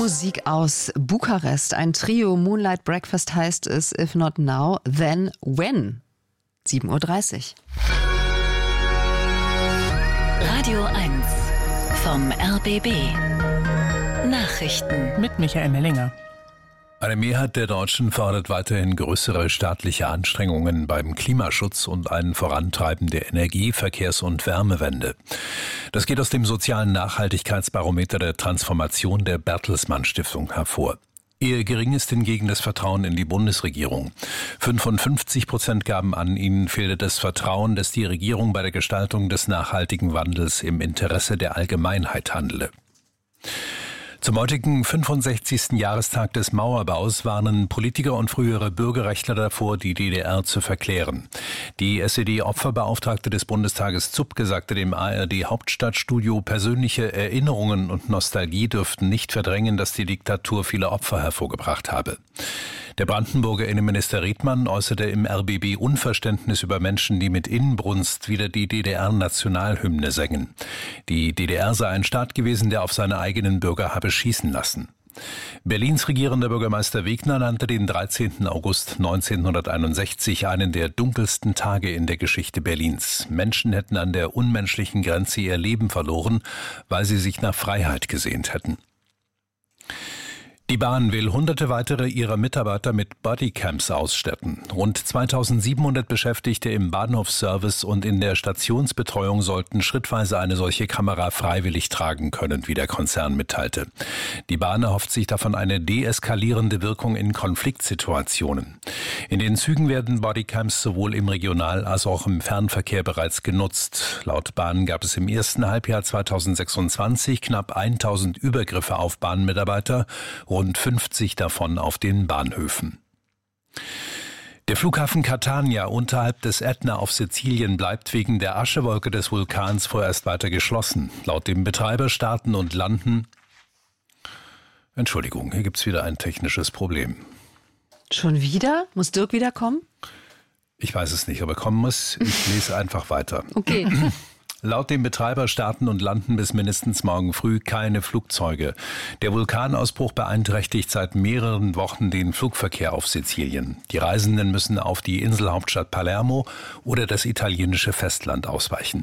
Musik aus Bukarest. Ein Trio, Moonlight Breakfast heißt es, If Not Now, Then When. 7:30 Uhr. Radio 1 vom RBB. Nachrichten mit Michael Mellinger. Eine Mehrheit der Deutschen fordert weiterhin größere staatliche Anstrengungen beim Klimaschutz und ein Vorantreiben der Energie-, Verkehrs- und Wärmewende. Das geht aus dem sozialen Nachhaltigkeitsbarometer der Transformation der Bertelsmann Stiftung hervor. Eher gering ist hingegen das Vertrauen in die Bundesregierung. 55% gaben an, ihnen fehle das Vertrauen, dass die Regierung bei der Gestaltung des nachhaltigen Wandels im Interesse der Allgemeinheit handele. Zum heutigen 65. Jahrestag des Mauerbaus warnen Politiker und frühere Bürgerrechtler davor, die DDR zu verklären. Die SED-Opferbeauftragte des Bundestages Zupke sagte dem ARD-Hauptstadtstudio, persönliche Erinnerungen und Nostalgie dürften nicht verdrängen, dass die Diktatur viele Opfer hervorgebracht habe. Der Brandenburger Innenminister Riedmann äußerte im RBB Unverständnis über Menschen, die mit Inbrunst wieder die DDR-Nationalhymne sängen. Die DDR sei ein Staat gewesen, der auf seine eigenen Bürger habe schießen lassen. Berlins regierender Bürgermeister Wegner nannte den 13. August 1961 einen der dunkelsten Tage in der Geschichte Berlins. Menschen hätten an der unmenschlichen Grenze ihr Leben verloren, weil sie sich nach Freiheit gesehnt hätten. Die Bahn will hunderte weitere ihrer Mitarbeiter mit Bodycams ausstatten. Rund 2700 Beschäftigte im Bahnhofsservice und in der Stationsbetreuung sollten schrittweise eine solche Kamera freiwillig tragen können, wie der Konzern mitteilte. Die Bahn erhofft sich davon eine deeskalierende Wirkung in Konfliktsituationen. In den Zügen werden Bodycams sowohl im Regional- als auch im Fernverkehr bereits genutzt. Laut Bahn gab es im ersten Halbjahr 2026 knapp 1000 Übergriffe auf Bahnmitarbeiter, rund 50 davon auf den Bahnhöfen. Der Flughafen Catania unterhalb des Ätna auf Sizilien bleibt wegen der Aschewolke des Vulkans vorerst weiter geschlossen. Laut dem Betreiber starten und landen... Entschuldigung, hier gibt's wieder ein technisches Problem. Schon wieder? Muss Dirk wiederkommen? Ich weiß es nicht, ob er kommen muss. Ich lese einfach weiter. Okay. Laut dem Betreiber starten und landen bis mindestens morgen früh keine Flugzeuge. Der Vulkanausbruch beeinträchtigt seit mehreren Wochen den Flugverkehr auf Sizilien. Die Reisenden müssen auf die Inselhauptstadt Palermo oder das italienische Festland ausweichen.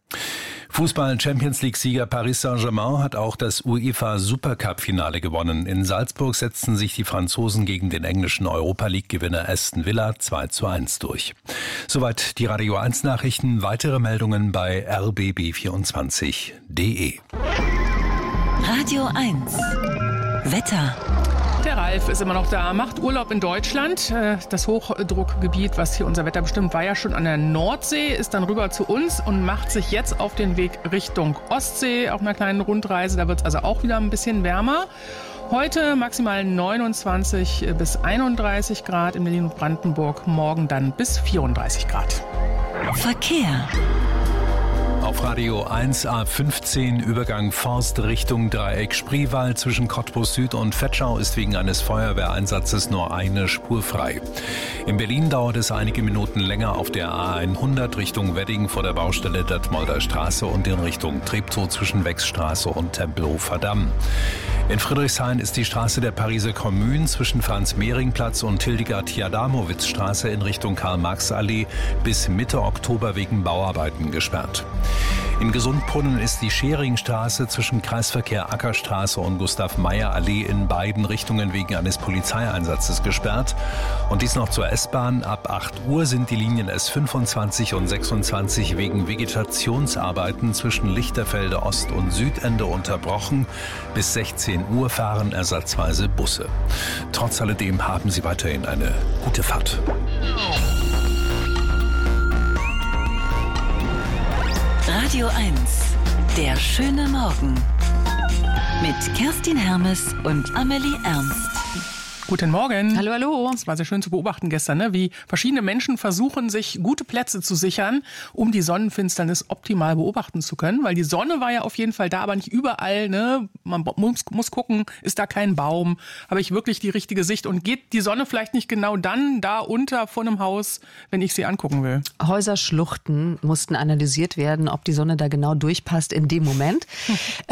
Fußball-Champions-League-Sieger Paris Saint-Germain hat auch das UEFA-Supercup-Finale gewonnen. In Salzburg setzten sich die Franzosen gegen den englischen Europa-League-Gewinner Aston Villa 2:1 durch. Soweit die Radio 1 Nachrichten. Weitere Meldungen bei rbb24.de. Radio 1 Wetter. Der Ralf ist immer noch da, macht Urlaub in Deutschland. Das Hochdruckgebiet, was hier unser Wetter bestimmt, war ja schon an der Nordsee, ist dann rüber zu uns und macht sich jetzt auf den Weg Richtung Ostsee auf einer kleinen Rundreise. Da wird es also auch wieder ein bisschen wärmer. Heute maximal 29 bis 31 Grad in Berlin und Brandenburg, morgen dann bis 34 Grad. Verkehr. Auf Radio 1 A15 Übergang Forst Richtung Dreieck Spreewald zwischen Cottbus Süd und Vetschau ist wegen eines Feuerwehreinsatzes nur eine Spur frei. In Berlin dauert es einige Minuten länger auf der A100 Richtung Wedding vor der Baustelle Detmolder Straße und in Richtung Treptow zwischen Wechsstraße und Tempelhofer Damm. In Friedrichshain ist die Straße der Pariser Kommune zwischen Franz-Mehring-Platz und Hildegard-Jadamowitz-Straße in Richtung Karl-Marx-Allee bis Mitte Oktober wegen Bauarbeiten gesperrt. In Gesundbrunnen ist die Scheringstraße zwischen Kreisverkehr Ackerstraße und Gustav-Meyer-Allee in beiden Richtungen wegen eines Polizeieinsatzes gesperrt. Und dies noch zur S-Bahn. Ab 8 Uhr sind die Linien S25 und 26 wegen Vegetationsarbeiten zwischen Lichterfelde Ost- und Südende unterbrochen. Bis 16 Uhr fahren ersatzweise Busse. Trotz alledem haben Sie weiterhin eine gute Fahrt. Radio 1, der schöne Morgen. Mit Kerstin Hermes und Amelie Ernst. Guten Morgen. Hallo, hallo. Es war sehr schön zu beobachten gestern, ne? Wie verschiedene Menschen versuchen, sich gute Plätze zu sichern, um die Sonnenfinsternis optimal beobachten zu können. Weil die Sonne war ja auf jeden Fall da, aber nicht überall. Ne? Man muss gucken, ist da kein Baum? Habe ich wirklich die richtige Sicht? Und geht die Sonne vielleicht nicht genau dann da unter vor einem Haus, wenn ich sie angucken will? Häuserschluchten mussten analysiert werden, ob die Sonne da genau durchpasst in dem Moment.